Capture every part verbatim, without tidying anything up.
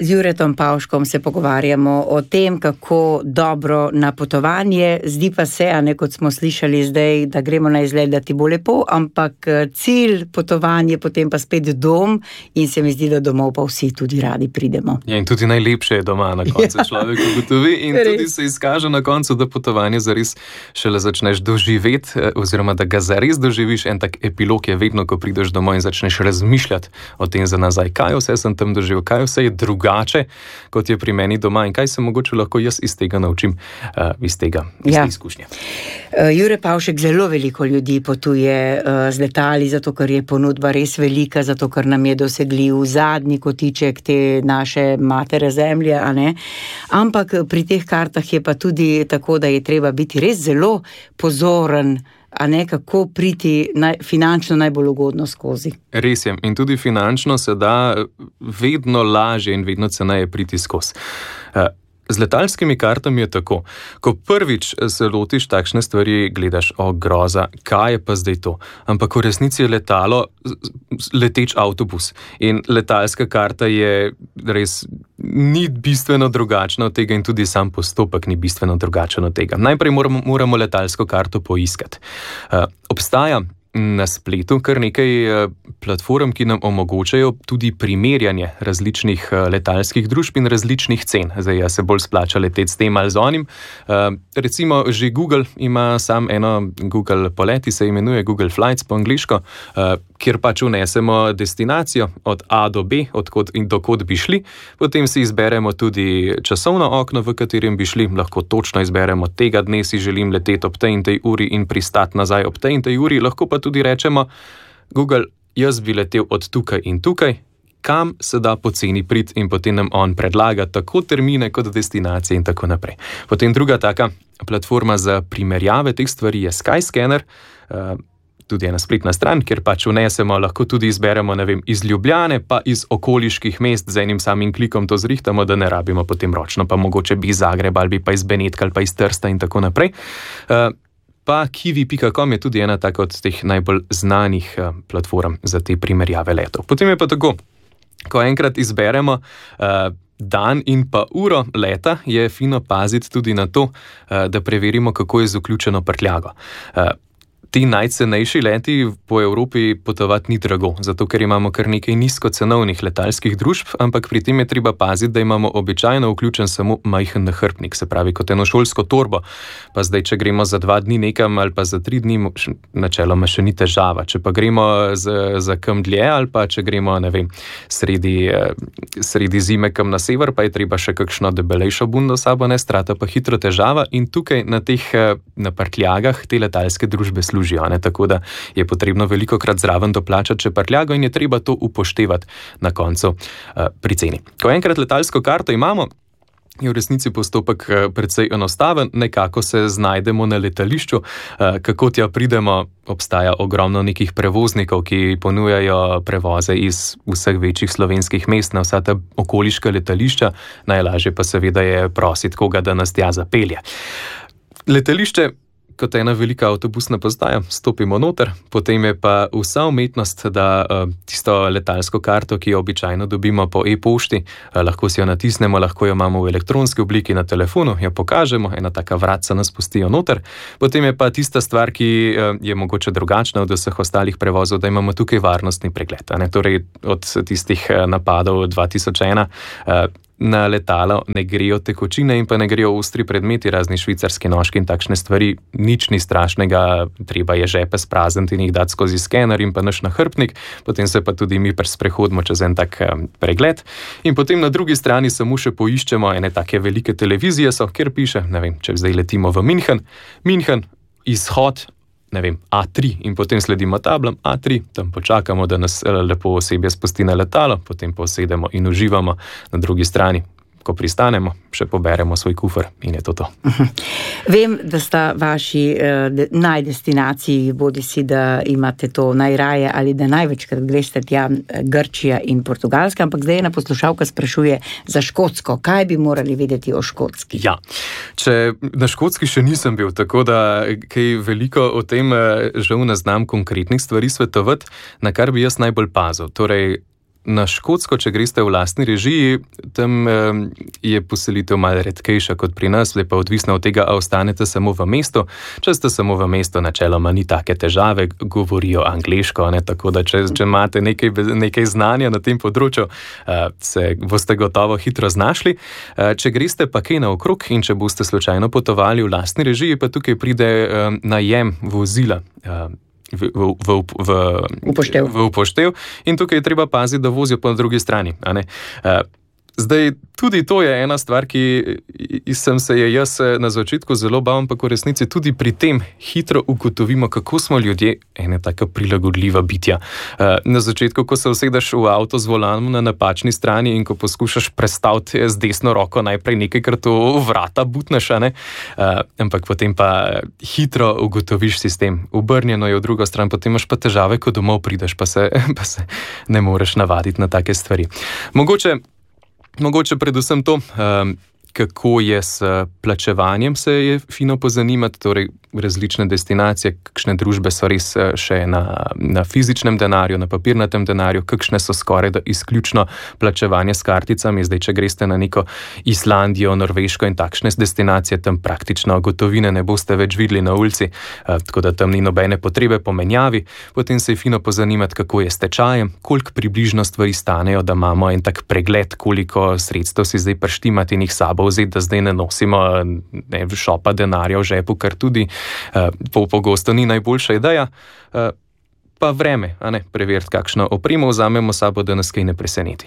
Z Juretom Pavškom se pogovarjamo o tem, kako dobro na potovanje, zdi pa se, a ne kot smo slišali zdaj, da gremo na izlet, da ti bo lepo, ampak cilj potovanje, potem pa spet dom in se mi zdi, da domov pa vsi tudi radi pridemo. Ja, in tudi najlepše je doma na koncu, ja. Človek ugotovi in Res. Tudi se izkaže na koncu, da potovanje zares šele začneš doživeti, oziroma da ga zares doživiš. En tak epilog je vedno, ko prideš domov in začneš razmišljati o tem za nazaj, kaj vse sem tam doživel, kaj vse je drugače, kot je pri meni doma in kaj se mogoče lahko jaz iz tega naučim, uh, iz tega, iz ja. te izkušnje. Uh, Jure Pavšek, zelo veliko ljudi potuje uh, z letali, zato ker je ponudba res velika, zato ker nam je dosegljiv zadnji kotiček te naše matere zemlje, a ne? Ampak pri teh kartah je pa tudi tako, da je treba biti res zelo pozoren, a ne kako priti naj, finančno najbolj ugodno skozi. Res je. In tudi finančno se da vedno lažje in vedno ceneje priti skozi. Z letalskimi kartami je tako. Ko prvič se lotiš takšne stvari, gledaš, o groza, kaj je pa zdaj to? Ampak v resnici je letalo leteč avtobus. In letalska karta je res ni bistveno drugačna od tega in tudi sam postopek ni bistveno drugačen od tega. Najprej moramo, moramo letalsko karto poiskati. Uh, obstaja na spletu kar nekaj platform, ki nam omogočajo tudi primerjanje različnih letalskih družb in različnih cen. Zdaj, ja se bolj splača leteti s tem ali z onim. Uh, recimo, že Google ima sam eno Google poleti, se imenuje Google Flights po angliško, uh, kjer pač vnesemo destinacijo od A do B, odkot in dokot bi šli. Potem si izberemo tudi časovno okno, v katerem bi šli. Lahko točno izberemo, tega dne si želim leteti ob tej in tej uri in pristati nazaj ob tej in tej uri. Lahko pa tudi rečemo, Google, jaz bi letel od tukaj in tukaj, kam se da poceni priti in potem nam on predlaga tako termine kot destinacije in tako naprej. Potem druga taka platforma za primerjave teh stvari je Skyscanner, uh, tudi ena spletna stran, kjer pač vnesemo, lahko tudi izberemo, ne vem, iz Ljubljane, pa iz okoliških mest, z enim samim klikom to zrihtamo, da ne rabimo potem ročno, pa mogoče bi iz Zagreba, ali bi pa iz Benetka, ali pa iz Trsta in tako naprej. Uh, Pa kiwi pika com je tudi ena taka od teh najbolj znanih uh, platform za te primerjave letov. Potem je pa tako, ko enkrat izberemo uh, dan in pa uro leta, je fino paziti tudi na to, uh, da preverimo, kako je z vključeno prtljago. Uh, Ti najcenejši leti po Evropi potovati ni drago, zato ker imamo kar nekaj nizkocenovnih letalskih družb, ampak pri tem je treba paziti, da imamo običajno vključen samo majhen nahrbtnik, se pravi kot eno šolsko torbo. Pa zdaj, če gremo za dva dni nekam ali pa za tri dni, načeloma še ni težava. Če pa gremo za, za kam dlje ali pa če gremo, ne vem, sredi, sredi zime kam na sever, pa je treba še kakšno debelejšo bundo sabo, ne, strata pa hitro težava in tukaj na teh na prtljagah te letalske družbe služijo. Ne, tako da je potrebno veliko krat zraven doplačati še prtljago in je treba to upoštevati na koncu uh, pri ceni. Ko enkrat letalsko karto imamo, je v resnici postopek uh, precej enostaven, nekako se znajdemo na letališču, uh, kako tja pridemo, obstaja ogromno nekih prevoznikov, ki ponujajo prevoze iz vseh večjih slovenskih mest na vsa ta okoliška letališča, najlažje pa seveda je prositi koga, da nas tja zapelje. Letališče kot ena velika avtobusna postaja, stopimo noter, potem je pa vsa umetnost, da uh, tisto letalsko karto, ki jo običajno dobimo po e-pošti, uh, lahko si jo natisnemo, lahko jo imamo v elektronski obliki na telefonu, jo pokažemo, ena taka vratca nas pustijo noter, potem je pa tista stvar, ki uh, je mogoče drugačna od vseh ostalih prevozov, da imamo tukaj varnostni pregled. Ne? Torej, od tistih napadov dva tisoč ena uh, na letalo ne grejo tekočine in pa ne grejo ostri predmeti, razni švicarski nožki in takšne stvari, nič ni strašnega, treba je žepe sprazniti in jih dati skozi skener in pa naš nahrbtnik, potem se pa tudi mi sprehodimo čez en tak pregled in potem na drugi strani samo še poiščemo ene take velike televizije so, kjer piše, ne vem, če zdaj letimo v München, München, izhod, ne vem, A tri in potem sledimo tablom A tri, tam počakamo, da nas lepo osebje spusti na letalo, potem posedemo in uživamo na drugi strani. Ko pristanemo, še poberemo svoj kufer in je to to. Vem, da sta vaši eh, najdestinaciji, bodi si, da imate to najraje ali da največkrat greste tja Grčija in Portugalska, ampak zdaj ena poslušalka sprašuje za Škotsko. Kaj bi morali vedeti o Škotski? Ja, če na Škotski še nisem bil, tako da kaj veliko o tem žal ne znam konkretnih stvari svetovati, na kar bi jaz najbolj pazil. Torej, na Škotsko, če greste v lastni režiji, tam je poselitev malo redkejša kot pri nas, lepa odvisna od tega, a ostanete samo v mestu. Če ste samo v mestu, načeloma ni take težave, govorijo angleško, ne? Tako da če, če imate nekaj, nekaj znanja na tem področju, se boste gotovo hitro znašli. Če greste pa kaj naokrog in če boste slučajno potovali v lastni režiji, pa tukaj pride najem vozila. V, v, v, v, upoštev. v upoštev in tukaj je treba paziti, da vozijo po drugi strani. A ne? Zdaj, tudi to je ena stvar, ki sem se je jaz na začetku zelo bal, ampak v resnici tudi pri tem hitro ugotovimo, kako smo ljudje ene taka prilagodljiva bitja. Na začetku, ko se usedeš v avto z volanom na napačni strani in ko poskušaš prestaviti z desno roko najprej nekajkrat v vrata butneš, ne? Ampak potem pa hitro ugotoviš sistem. Obrnjeno je v drugo stran, potem imaš pa težave, ko domov prideš, pa se, pa se ne moreš navaditi na take stvari. Mogoče Mogoče predvsem to, kako je s plačevanjem, se je fino pozanimati, torej različne destinacije, kakšne družbe so res še na, na fizičnem denarju, na papirnatem denarju, kakšne so skoraj da izključno plačevanje s karticami. Zdaj, če greste na neko Islandijo, Norveško in takšne destinacije, tam praktično gotovine ne boste več videli na ulici, tako da tam ni nobene potrebe po menjavi. Potem se je fino pozanimati, kako je s tečajem, koliko približno stvari stanejo, da imamo en tak pregled, koliko sredstev si zdaj prštimati in jih sabo vzeti, da zdaj ne nosimo ne, šopa denarja v žepu, kar tudi Po pogosto ni najboljša ideja, pa vreme, a ne, preveriti, kakšno opremo vzamemo sabo, da nas kaj ne preseneti.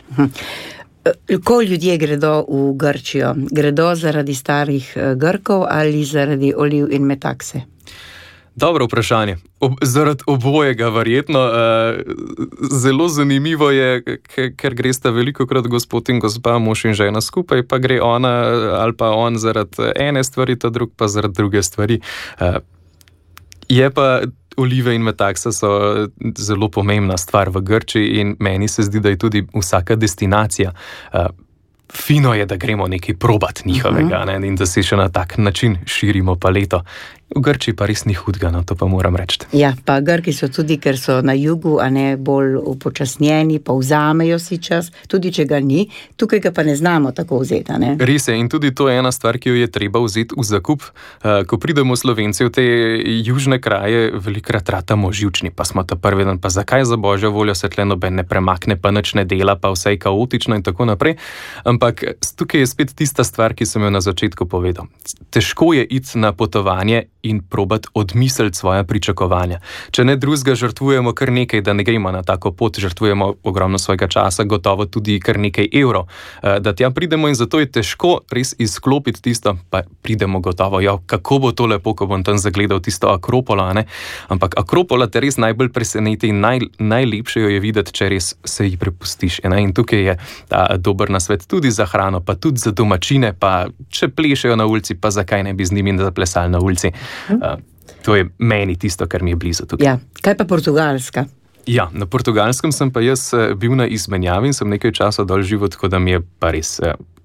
Ko ljudje gredo v Grčijo, gredo zaradi starih Grkov ali zaradi oliv in metakse? Dobro vprašanje. Ob, zaradi obojega verjetno. E, zelo zanimivo je, ker gresta velikokrat gospod in gospa, mož in žena skupaj, pa gre ona ali pa on zaradi ene stvari, ta drug pa zaradi druge stvari. E, je pa olive in metaksa so zelo pomembna stvar v Grčiji in meni se zdi, da je tudi vsaka destinacija. E, fino je, da gremo nekaj probat njihovega, uh-huh. ne, in da si še na tak način širimo paleto. V Grčiji pa res ni hudega, no, to pa moram reči. Ja, pa Grki so tudi, ker so na jugu, a ne bolj upočasnjeni, pa vzamejo si čas, tudi če ga ni, tukaj ga pa ne znamo tako vzeti, ne? Res je, in tudi to je ena stvar, ki jo je treba vzeti v zakup. Ko pridemo Slovenci v te južne kraje, velikrat ratamo živčni, pa smo ta prvi dan, pa zakaj za božjo voljo se tle noben ne premakne, pa nič ne dela, pa vse je kaotično in tako naprej. Ampak tukaj je spet tista stvar, ki sem jo na začetku povedal. Težko je iti na potovanje in probati odmisliti svoja pričakovanja. Če ne drugega, žrtvujemo kar nekaj, da ne gremo na tako pot, žrtvujemo ogromno svojega časa, gotovo tudi kar nekaj evrov, da tja pridemo in zato je težko res izklopiti tisto, pa pridemo gotovo, ja, kako bo to lepo, ko bom tam zagledal tisto Akropolo, ne? Ampak Akropola te res najbolj preseneti in naj, najlepše jo je videti, če res se ji prepustiš. Ne? In tukaj je ta dober nasvet tudi za hrano, pa tudi za domačine, pa če plešejo na ulici, pa zakaj ne bi z njimi zaplesali na ulici. Uh, to je meni tisto, kar mi je blizu tukaj. Ja. Kaj pa Portugalska? Ja, na Portugalskem sem pa jaz bil na izmenjavi in sem nekaj časa dol živel, tako da mi je pa res,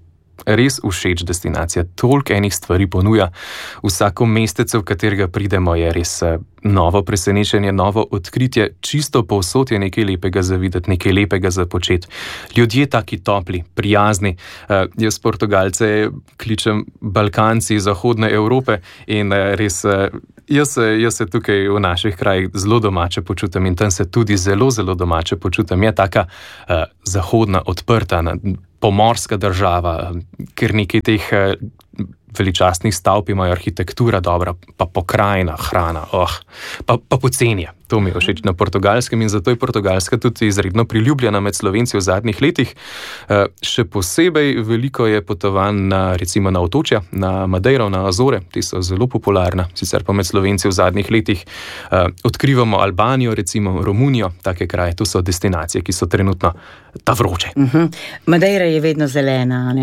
res všeč destinacija. Toliko enih stvari ponuja. Vsako mestece, v katerega pridemo, je res novo presenečenje, novo odkritje. Čisto povsod je nekaj lepega za videti, nekaj lepega za početi. Ljudje taki topli, prijazni. Uh, jaz Portugalce kličem Balkanci Zahodne Evrope in uh, res uh, jaz, jaz se tukaj v naših krajih zelo domače počutim in tam se tudi zelo, zelo domače počutim. Je taka uh, zahodna, odprta, na, pomorska država, ker nekaj teh uh, veličastnih stavb imajo, arhitektura dobra, pa pokrajina, hrana, oh, pa, pa poceni. To mi je všeč na Portugalskem in zato je Portugalska tudi izredno priljubljena med Slovenci v zadnjih letih. E, še posebej veliko je potovanj na, recimo na otočja, na Madeiro, na Azore, ti so zelo popularna, sicer pa med Slovenci v zadnjih letih e, odkrivamo Albanijo, recimo Romunijo, take kraje, to so destinacije, ki so trenutno ta vroče. Uh-huh. Madeira je vedno zelena, ne?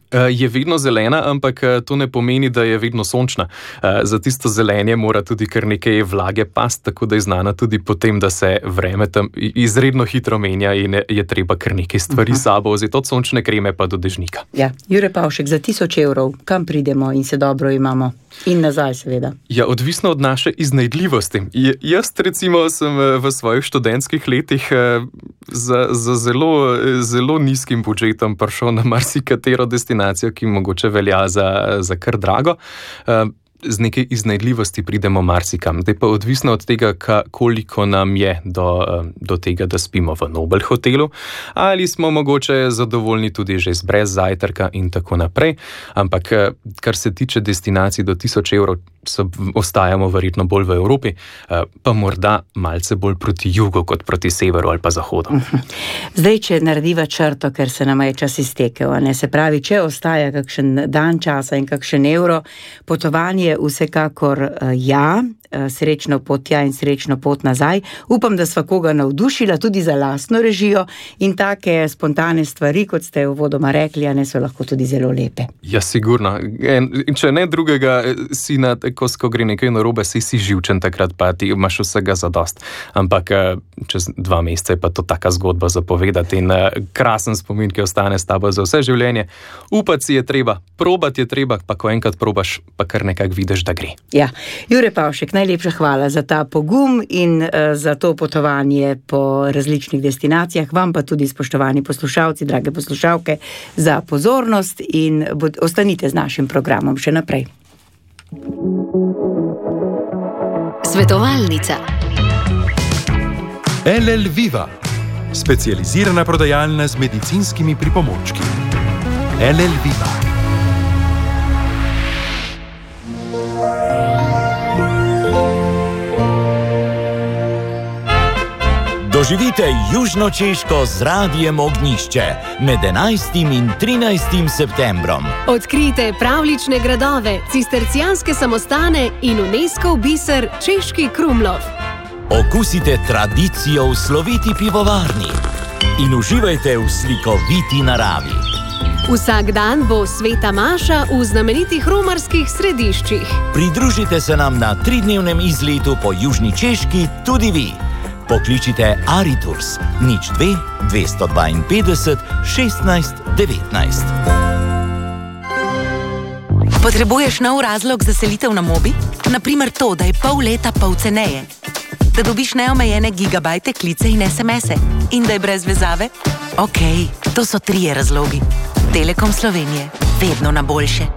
Je vedno zelena, ampak to ne pomeni, da je vedno sončna. Za tisto zelenje mora tudi kar nekaj vlage past, tako da je znana tudi potem, da se vreme tam izredno hitro menja in je treba kar nekaj stvari uh-huh. sabo vzeti, od sončne kreme pa do dežnika. Ja, Jure Pavšek, za tisoč evrov, kam pridemo in se dobro imamo? In nazaj, seveda. Ja, odvisno od naše iznajdljivosti. J- jaz recimo sem v svojih študentskih letih za, za zelo, zelo nizkim budžetom prišel na marsikatero destinacijo, ki mogoče velja za, za kar drago. Z nekaj iznajdljivosti pridemo marsikam. Zdaj pa odvisno od tega, koliko nam je do, do tega, da spimo v Nobel hotelu, ali smo mogoče zadovoljni tudi že z brez zajtrka in tako naprej. Ampak, kar se tiče destinacij do tisoč evrov, so, ostajamo verjetno bolj v Evropi, pa morda malce bolj proti jugu, kot proti severu ali pa zahodu. Zdaj, če narediva črto, ker se nam je čas iztekel, ne? Se pravi, če ostaja kakšen dan časa in kakšen evro, potovanje vsekakor ja, srečno pot tja in srečno pot nazaj. Upam, da sva koga navdušila tudi za lastno režijo in take spontane stvari, kot ste uvodoma rekli, a ne so lahko tudi zelo lepe. Ja, sigurno. In če ne drugega, si na tako, ko gre nekaj narobe, si si živčen takrat, pa ti imaš vsega zadost. Ampak čez dva meseca je pa to taka zgodba zapovedati in krasen spomin, ki ostane s tabo za vse življenje. Upati si je treba, probati je treba, pa ko enkrat probaš, pa kar nekako vidiš, da gre. Ja, Jure Pavšek, najlepša hvala za ta pogum in uh, za to potovanje po različnih destinacijah. Vam pa tudi, spoštovani poslušalci, drage poslušalke, za pozornost in bod, ostanite z našim programom še naprej. Svetovalnica. L L Viva, specializirana prodajalna z medicinskimi pripomočki. L L Viva. Doživite Južno Češko z Radiem Ognjišče med enajstim in trinajstim septembrom. Odkrijte pravlične gradove, cistercijanske samostane in UNESCO biser Češki Krumlov. Okusite tradicijo v sloviti pivovarni in uživajte v slikoviti naravi. Vsak dan bo sveta maša v znamenitih romarskih središčih. Pridružite se nam na tridnevnem izletu po Južni Češki tudi vi. Pokličite Ariturs nič dve dvesto dvainpetdeset šestnajst devetnajst. Potrebuješ nov razlog za selitev na Mobi? Naprimer to, da je pol leta pol ceneje. Da dobiš neomejene gigabajte, klice in es em ese. In da je brez vezave? Ok, to so trije razlogi. Telekom Slovenije. Vedno na boljše.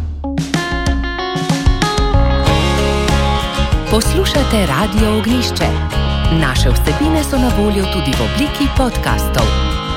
Poslušate Radio Ognjišče. Naše vsebine so na voljo tudi v obliki podcastov.